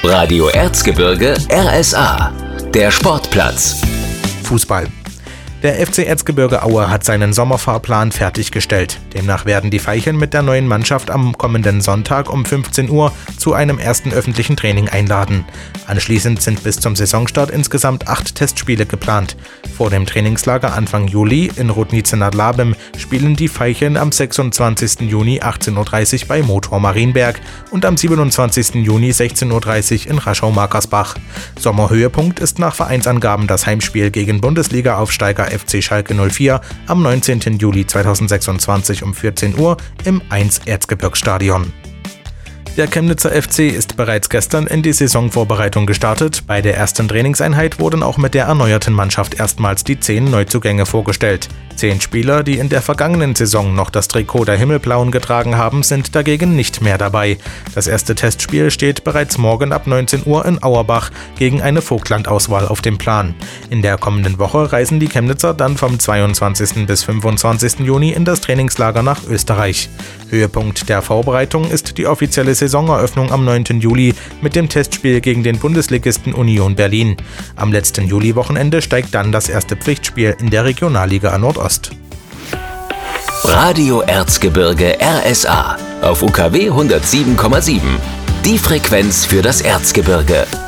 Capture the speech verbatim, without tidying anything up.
Radio Erzgebirge R S A, der Sportplatz. Fußball. Der F C Erzgebirge Aue hat seinen Sommerfahrplan fertiggestellt. Demnach werden die Veilchen mit der neuen Mannschaft am kommenden Sonntag um fünfzehn Uhr zu einem ersten öffentlichen Training einladen. Anschließend sind bis zum Saisonstart insgesamt acht Testspiele geplant. Vor dem Trainingslager Anfang Juli in Roudnice nad Labem spielen die Veilchen am sechsundzwanzigsten Juni achtzehn Uhr dreißig bei Motor Marienberg und am siebenundzwanzigsten Juni sechzehn Uhr dreißig in Raschau-Markersbach. Sommerhöhepunkt ist nach Vereinsangaben das Heimspiel gegen Bundesliga-Aufsteiger F C Schalke null vier am neunzehnten Juli zweitausendsechsundzwanzig um vierzehn Uhr im eins Erzgebirgsstadion. Der Chemnitzer F C ist bereits gestern in die Saisonvorbereitung gestartet. Bei der ersten Trainingseinheit wurden auch mit der erneuerten Mannschaft erstmals die zehn Neuzugänge vorgestellt. Zehn Spieler, die in der vergangenen Saison noch das Trikot der Himmelblauen getragen haben, sind dagegen nicht mehr dabei. Das erste Testspiel steht bereits morgen ab neunzehn Uhr in Auerbach gegen eine Vogtland-Auswahl auf dem Plan. In der kommenden Woche reisen die Chemnitzer dann vom zweiundzwanzigsten bis fünfundzwanzigsten Juni in das Trainingslager nach Österreich. Höhepunkt der Vorbereitung ist die offizielle Saisoneröffnung am neunten Juli mit dem Testspiel gegen den Bundesligisten Union Berlin. Am letzten Juliwochenende steigt dann das erste Pflichtspiel in der Regionalliga Nordost. Radio Erzgebirge R S A auf U K W hundertsieben Komma sieben. Die Frequenz für das Erzgebirge.